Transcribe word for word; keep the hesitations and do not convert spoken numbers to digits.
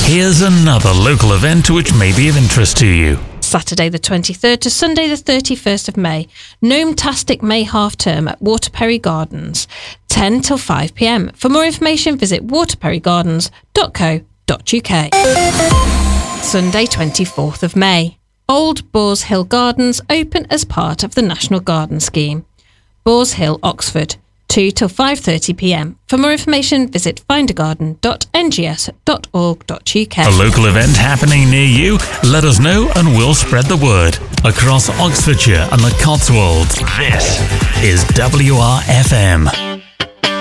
Here's another local event which may be of interest to you. Saturday the twenty-third to Sunday the thirty-first of May, Gnome-tastic May half term at Waterperry Gardens, ten till five p m. For more information, visit waterperry gardens dot co dot u k. Sunday twenty-fourth of May, Old Boars Hill Gardens open as part of the National Garden Scheme. Boars Hill, Oxford, two till five thirty p m. For more information, visit find a garden dot n g s dot org dot u k. A local event happening near you? Let us know and we'll spread the word. Across Oxfordshire and the Cotswolds, this is W R F M.